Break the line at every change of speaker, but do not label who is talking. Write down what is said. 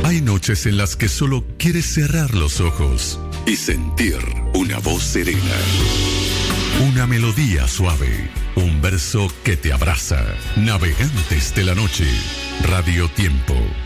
Hay noches en las que solo quieres cerrar los ojos y sentir una voz serena, una melodía suave, un verso que te abraza. Navegantes de la noche, Radio Tiempo.